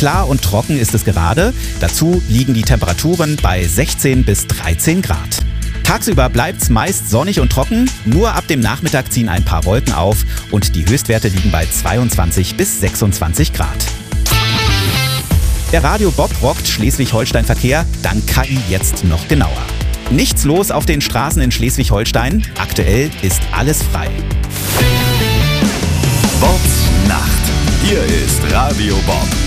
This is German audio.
Klar und trocken ist es gerade. Dazu liegen die Temperaturen bei 16 bis 13 Grad. Tagsüber bleibt es meist sonnig und trocken, nur ab dem Nachmittag ziehen ein paar Wolken auf und die Höchstwerte liegen bei 22 bis 26 Grad. Der Radio Bob rockt Schleswig-Holstein-Verkehr, dank KI jetzt noch genauer. Nichts los auf den Straßen in Schleswig-Holstein, aktuell ist alles frei. Bobs Nacht. Hier ist Radio Bob.